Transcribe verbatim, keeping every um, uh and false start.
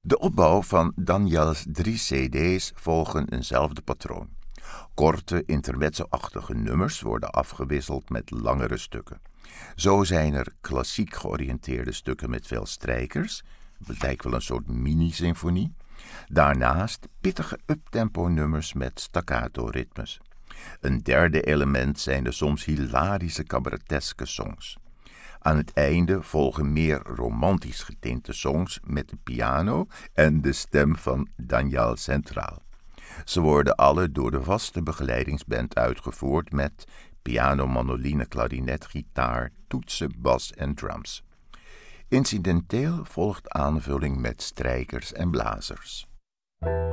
De opbouw van Daniels drie cd's volgen eenzelfde patroon. Korte, intermezzo-achtige nummers worden afgewisseld met langere stukken. Zo zijn er klassiek georiënteerde stukken met veel strijkers, het lijkt wel een soort mini-symfonie. Daarnaast pittige uptempo nummers met staccato-ritmes. Een derde element zijn de soms hilarische cabareteske songs. Aan het einde volgen meer romantisch getinte songs met de piano en de stem van Daniel centraal. Ze worden alle door de vaste begeleidingsband uitgevoerd met piano, mandoline, klarinet, gitaar, toetsen, bas en drums. Incidenteel volgt aanvulling met strijkers en blazers.